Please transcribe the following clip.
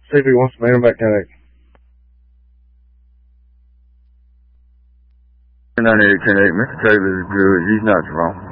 See if he wants to meet him back connect. 98 connect, Mr. Taylor is good. He's not wrong.